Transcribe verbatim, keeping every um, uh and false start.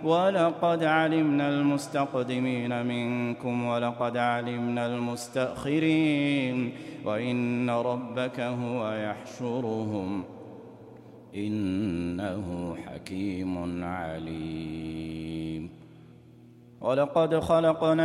ولقد علمنا المستقدمين منكم ولقد علمنا المستأخرين وإن ربك هو يحشرهم إنه حكيم عليم ولقد خلقنا